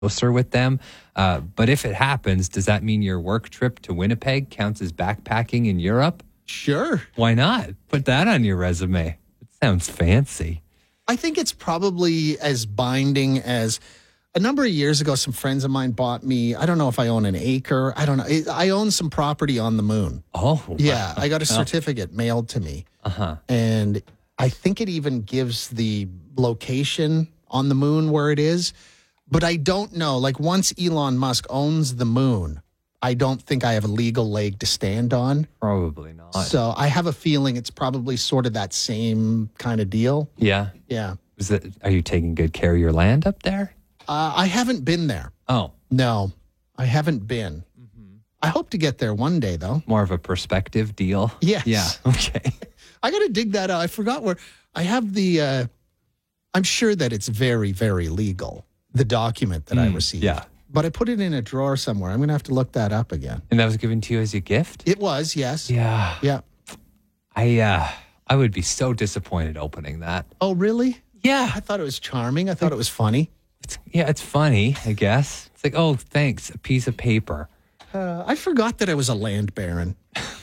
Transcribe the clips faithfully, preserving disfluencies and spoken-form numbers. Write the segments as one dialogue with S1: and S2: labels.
S1: closer with them. Uh, but if it happens, does that mean your work trip to Winnipeg counts as backpacking in Europe?
S2: Sure.
S1: Why not? Put that on your resume. It sounds fancy.
S2: I think it's probably as binding as a number of years ago, some friends of mine bought me, I don't know if I own an acre. I don't know. I own some property on the moon.
S1: Oh, wow.
S2: Yeah. I got a certificate mailed to me.
S1: Uh-huh.
S2: And I think it even gives the location on the moon where it is. But I don't know. Like once Elon Musk owns the moon, I don't think I have a legal leg to stand on.
S1: Probably not.
S2: So I have a feeling it's probably sort of that same kind of deal.
S1: Yeah.
S2: Yeah.
S1: Is it, are you taking good care of your land up there?
S2: Uh, I haven't been there.
S1: Oh.
S2: No, I haven't been. Mm-hmm. I hope to get there one day, though.
S1: More of a perspective deal?
S2: Yes.
S1: Yeah. Okay.
S2: I got to dig that out. I forgot where I have the, uh, I'm sure that it's very, very legal, the document that mm, I received.
S1: Yeah.
S2: But I put it in a drawer somewhere. I'm going to have to look that up again.
S1: And that was given to you as a gift?
S2: It was, yes.
S1: Yeah.
S2: Yeah.
S1: I, uh, I would be so disappointed opening that.
S2: Oh, really?
S1: Yeah.
S2: I thought it was charming. I thought it was funny.
S1: It's, yeah, it's funny, I guess. It's like, oh, thanks, a piece of paper.
S2: Uh, I forgot that I was a land baron.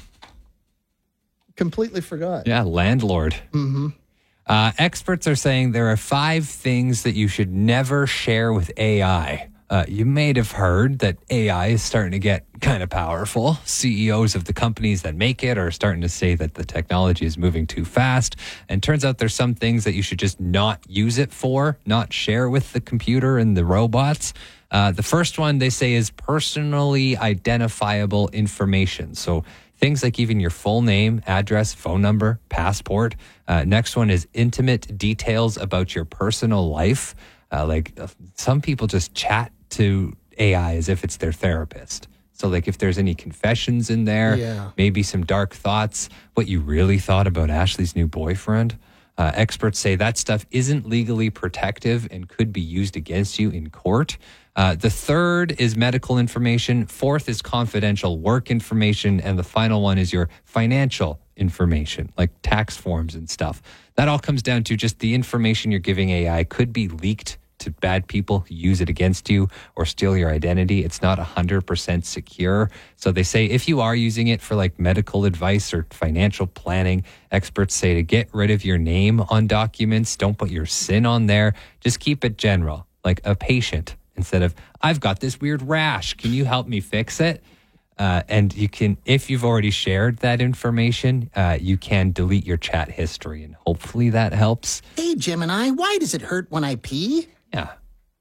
S2: Completely forgot.
S1: Yeah, landlord.
S2: Mm-hmm.
S1: Uh, experts are saying there are five things that you should never share with A I. Uh, you may have heard that A I is starting to get kind of powerful. C E Os of the companies that make it are starting to say that the technology is moving too fast. And turns out there's some things that you should just not use it for, not share with the computer and the robots. Uh, the first one they say is personally identifiable information. So things like even your full name, address, phone number, passport. Uh, next one is intimate details about your personal life. Uh, like uh, some people just chat to A I as if it's their therapist. So like if there's any confessions in there,
S2: yeah.
S1: maybe some dark thoughts, what you really thought about Ashley's new boyfriend. Uh, experts say that stuff isn't legally protective and could be used against you in court. Uh, the third is medical information. Fourth is confidential work information. And the final one is your financial information, like tax forms and stuff. That all comes down to just the information you're giving A I could be leaked to bad people who use it against you or steal your identity. It's not one hundred percent secure. So they say if you are using it for like medical advice or financial planning, experts say to get rid of your name on documents. Don't put your SIN on there. Just keep it general, like a patient, instead of, I've got this weird rash. Can you help me fix it? Uh, and you can, if you've already shared that information, uh, you can delete your chat history, and hopefully that helps.
S2: Hey, Gemini, why does it hurt when I pee?
S1: Yeah.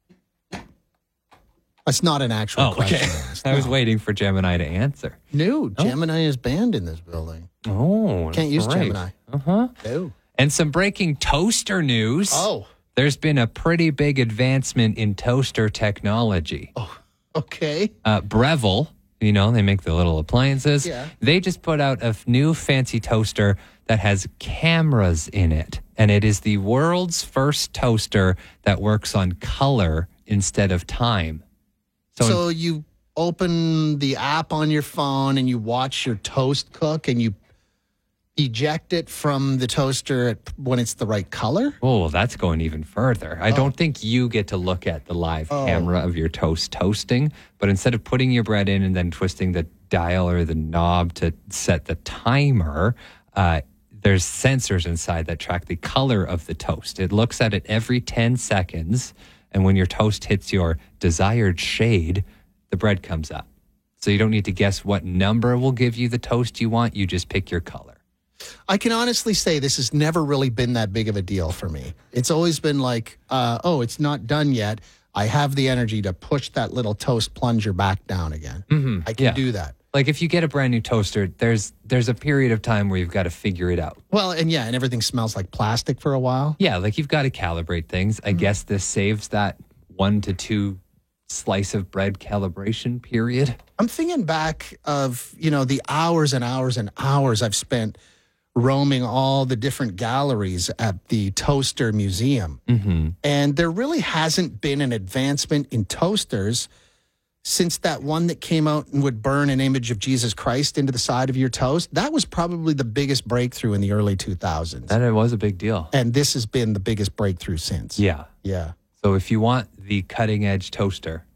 S2: That's not an actual
S1: oh,
S2: question.
S1: Okay. I was waiting for Gemini to answer.
S2: No, Gemini oh. is banned in this building.
S1: Oh,
S2: can't use
S1: right.
S2: Gemini.
S1: Uh-huh.
S2: No.
S1: And some breaking toaster news.
S2: Oh.
S1: There's been a pretty big advancement in toaster technology.
S2: Oh, okay.
S1: Uh, Breville, you know, they make the little appliances.
S2: Yeah.
S1: They just put out a new fancy toaster that has cameras in it. And it is the world's first toaster that works on color instead of time.
S2: So, so you open the app on your phone and you watch your toast cook and you eject it from the toaster at, when it's the right color?
S1: Oh, well, that's going even further. I oh. don't think you get to look at the live oh. camera of your toast toasting, but instead of putting your bread in and then twisting the dial or the knob to set the timer, uh, there's sensors inside that track the color of the toast. It looks at it every ten seconds, and when your toast hits your desired shade, the bread comes up. So you don't need to guess what number will give you the toast you want. You just pick your color.
S2: I can honestly say this has never really been that big of a deal for me. It's always been like, uh, oh, it's not done yet. I have the energy to push that little toast plunger back down again.
S1: Mm-hmm.
S2: I can
S1: yeah.
S2: do that.
S1: Like if you get a brand new toaster, there's there's a period of time where you've got to figure it out.
S2: Well, and yeah, and everything smells like plastic for a while.
S1: Yeah, like you've got to calibrate things. I mm-hmm. guess this saves that one to two slice of bread calibration period.
S2: I'm thinking back of, you know, the hours and hours and hours I've spent roaming all the different galleries at the Toaster Museum.
S1: Mm-hmm.
S2: And there really hasn't been an advancement in toasters since that one that came out and would burn an image of Jesus Christ into the side of your toast. That was probably the biggest breakthrough in the early two thousands.
S1: That it was a big deal.
S2: And this has been the biggest breakthrough since.
S1: Yeah.
S2: Yeah.
S1: So if you want the cutting edge toaster,